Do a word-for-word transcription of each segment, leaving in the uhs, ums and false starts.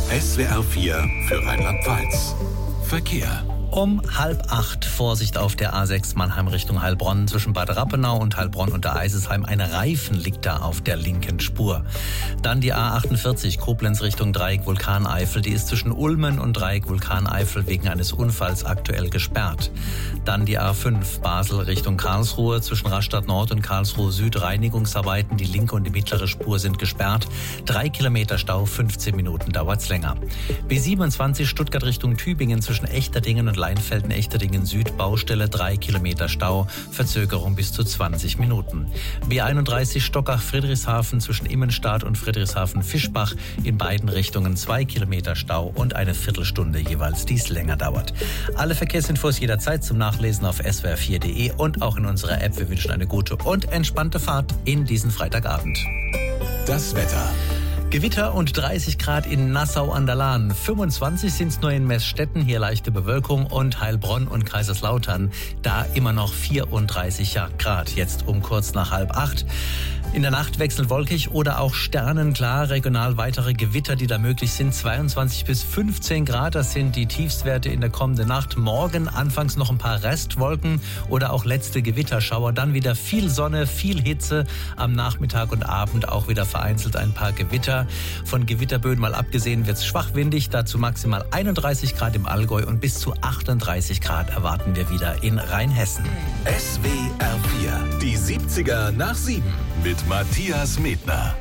S W R vier für Rheinland-Pfalz. Verkehr. Um halb acht Vorsicht auf der A sechs Mannheim Richtung Heilbronn. Zwischen Bad Rappenau und Heilbronn unter Eisesheim. Ein Reifen liegt da auf der linken Spur. Dann die A achtundvierzig Koblenz Richtung Dreieck Vulkaneifel. Die ist zwischen Ulmen und Dreieck Vulkaneifel wegen eines Unfalls aktuell gesperrt. Dann die A fünf Basel Richtung Karlsruhe. Zwischen Rastatt Nord und Karlsruhe Süd Reinigungsarbeiten. Die linke und die mittlere Spur sind gesperrt. Drei Kilometer Stau, fünfzehn Minuten dauert's länger. B siebenundzwanzig Stuttgart Richtung Tübingen zwischen Echterdingen und Leinfelden-Echterdingen Süd, Baustelle, drei Kilometer Stau, Verzögerung bis zu zwanzig Minuten. B einunddreißig Stockach-Friedrichshafen zwischen Immenstadt und Friedrichshafen-Fischbach in beiden Richtungen zwei Kilometer Stau und eine Viertelstunde jeweils, dies länger dauert. Alle Verkehrsinfos jederzeit zum Nachlesen auf S W R vier punkt de und auch in unserer App. Wir wünschen eine gute und entspannte Fahrt in diesen Freitagabend. Das Wetter. Gewitter und dreißig Grad in Nassau an der Lahn. fünfundzwanzig sind es nur in Meßstetten, hier leichte Bewölkung, und Heilbronn und Kaiserslautern, da immer noch vierunddreißig Grad. Jetzt um kurz nach halb acht. In der Nacht wechselnd wolkig oder auch sternenklar. Regional weitere Gewitter, die da möglich sind. zweiundzwanzig bis fünfzehn Grad, das sind die Tiefstwerte in der kommenden Nacht. Morgen anfangs noch ein paar Restwolken oder auch letzte Gewitterschauer. Dann wieder viel Sonne, viel Hitze. Am Nachmittag und Abend auch wieder vereinzelt ein paar Gewitter. Von Gewitterböen mal abgesehen wird es schwachwindig. Dazu maximal einunddreißig Grad im Allgäu und bis zu achtunddreißig Grad erwarten wir wieder in Rheinhessen. S W R vier, die siebziger nach sieben mit Matthias Medner.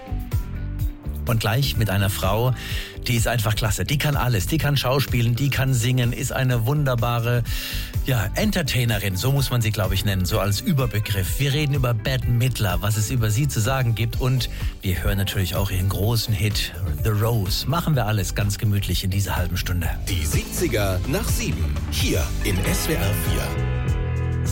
Und gleich mit einer Frau, die ist einfach klasse. Die kann alles. Die kann schauspielen, die kann singen, ist eine wunderbare, ja, Entertainerin. So muss man sie, glaube ich, nennen, so als Überbegriff. Wir reden über Bette Midler, was es über sie zu sagen gibt. Und wir hören natürlich auch ihren großen Hit, The Rose. Machen wir alles ganz gemütlich in dieser halben Stunde. Die siebziger nach sieben, hier in S W R vier.